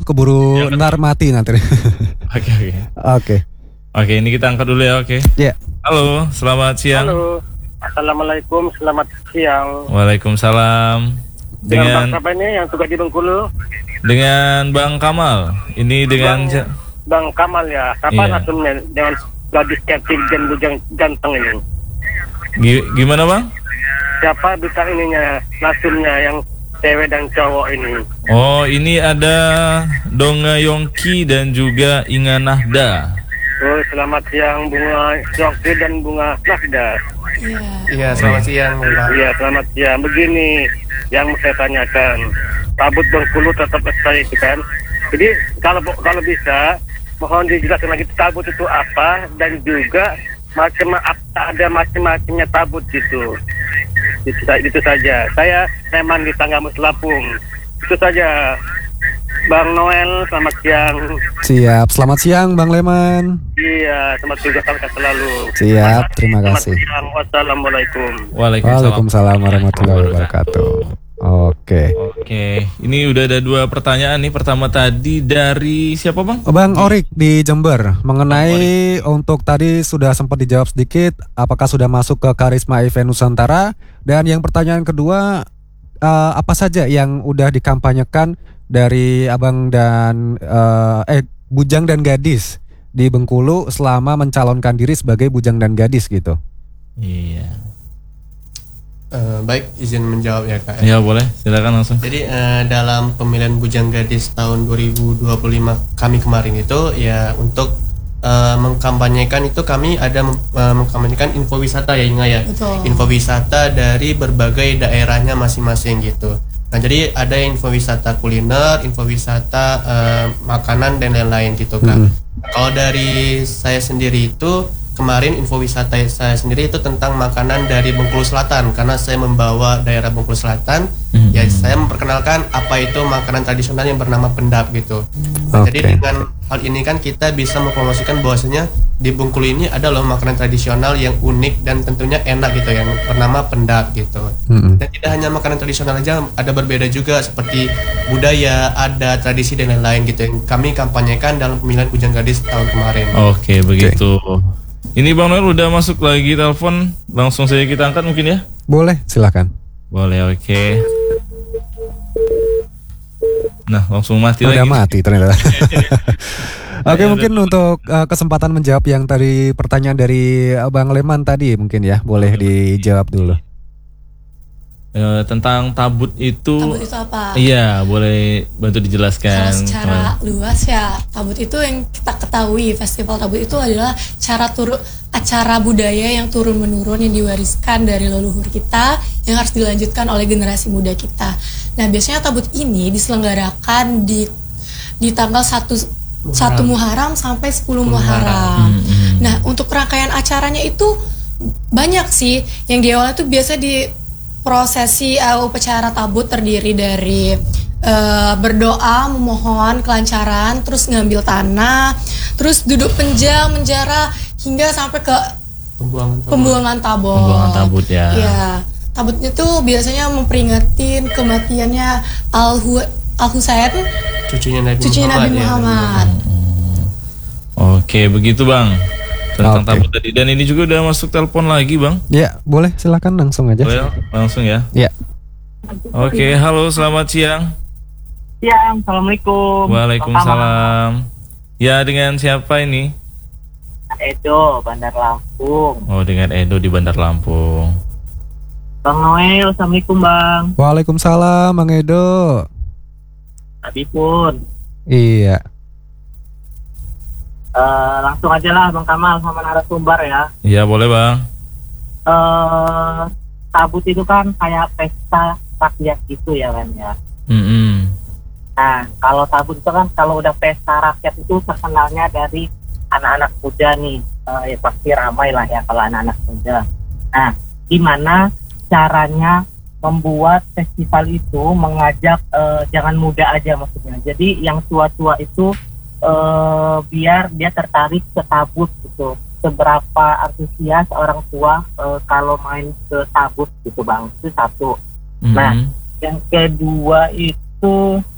keburu ntar mati nanti. Oke. Oke, ini kita angkat dulu ya, oke. Ya. Halo, selamat siang. Halo, assalamualaikum, selamat siang. Waalaikumsalam. Dengan Bang siapa ini yang tugas di Bengkulu? Dengan Bang Kamal. Ini dengan Bang Kamal ya. Kapan nasumnya dengan gadis cantik dan bujang ganteng ini? Gimana Bang? Siapa bintang ininya, nasumnya yang cewek dan cowok ini? Oh, ini ada Donga Yongki dan juga Inga Nahda. Oh, selamat siang Bunga Yongki dan Bunga Nahda. Iya, selamat siang. Iya, selamat siang. Begini yang saya tanyakan, tabut Bengkulu tetap lestari itu kan? Jadi kalau bisa mohon dijelaskan lagi tabut itu apa dan juga ada macam-macamnya tabut gitu. Itu saja. Saya Leman di Tanggamus Lampung. Itu saja. Bang Noel, selamat siang. Siap, selamat siang Bang Leman. Iya, selamat juga selalu. Siap, terima kasih. Selamat siang, wassalamualaikum. Waalaikumsalam warahmatullahi wabarakatuh. Oke, ini udah ada 2 pertanyaan nih. Pertama tadi dari siapa Bang? Bang Orik di Jember. Mengenai untuk tadi sudah sempat dijawab sedikit, apakah sudah masuk ke Karisma Event Nusantara? Dan yang pertanyaan kedua, apa saja yang udah dikampanyekan dari abang dan bujang dan gadis di Bengkulu selama mencalonkan diri sebagai bujang dan gadis gitu? Iya. Baik, izin menjawab ya Kak. Ya boleh, silakan langsung. Jadi dalam pemilihan bujang gadis tahun 2025 kami kemarin itu ya untuk mengkampanyekan itu kami ada mengkampanyekan info wisata ya Inga ya. Betul. Info wisata dari berbagai daerahnya masing-masing gitu. Nah jadi ada info wisata kuliner, info wisata makanan dan lain-lain gitu kan. Kalau dari saya sendiri itu kemarin info wisata saya sendiri itu tentang makanan dari Bengkulu Selatan karena saya membawa daerah Bengkulu Selatan. Ya saya memperkenalkan apa itu makanan tradisional yang bernama pendap gitu. Nah, jadi dengan hal ini kan kita bisa mempromosikan bahwasanya di Bengkulu ini ada loh makanan tradisional yang unik dan tentunya enak gitu yang bernama pendap gitu. Dan tidak hanya makanan tradisional aja, ada berbeda juga seperti budaya, adat, tradisi dan lain-lain gitu yang kami kampanyekan dalam pemilihan bujang gadis tahun kemarin. Oke, begitu. Ini Bang Noel udah masuk lagi telepon, langsung saja kita angkat mungkin ya? Boleh, silakan. Boleh, oke. Nah, langsung mati udah lagi. Udah mati ternyata. Oke, mungkin untuk kesempatan menjawab yang tadi pertanyaan dari Bang Leman tadi mungkin ya, boleh dijawab dulu. Tentang tabut itu apa? Iya, boleh bantu dijelaskan. Kalau secara luas ya, tabut itu yang kita ketahui, festival tabut itu adalah acara budaya yang turun-menurun yang diwariskan dari leluhur kita yang harus dilanjutkan oleh generasi muda kita. Nah, biasanya tabut ini diselenggarakan di tanggal 1 Muharram sampai 10 Muharram. Nah, untuk rangkaian acaranya itu banyak sih. Yang di awal itu biasa di prosesi upacara tabut terdiri dari berdoa, memohon kelancaran, terus ngambil tanah, terus duduk menjara hingga sampai ke pembuangan tabut. Pembuangan tabut ya. Iya. Tabut itu biasanya memperingatin kematiannya Al-Husain, cucunya Nabi Muhammad. Oke, begitu Bang. Tentang tabut tadi. Dan ini juga udah masuk telepon lagi Bang. Ya, boleh, silakan langsung aja. Boleh, langsung ya. Ya. Oke, halo, selamat siang. Siang, assalamualaikum. Waalaikumsalam. Ya, dengan siapa ini? Edo, Bandar Lampung. Oh, dengan Edo di Bandar Lampung. Bang Noel, assalamualaikum Bang. Waalaikumsalam Bang Edo. Tadi pun. Iya. Langsung aja lah Bang Kamal sama narasumber ya. Iya boleh Bang. Tabut itu kan kayak pesta rakyat gitu ya kan ya. Nah kalau tabut itu kan kalau udah pesta rakyat itu terkenalnya dari anak-anak muda nih. Ya pasti ramai lah ya kalau anak-anak muda. Nah gimana caranya membuat festival itu mengajak jangan muda aja maksudnya. Jadi yang tua-tua itu biar dia tertarik ke tabut gitu. Seberapa antusias orang tua kalau main ke tabut gitu Bang. Itu satu. Nah, yang kedua itu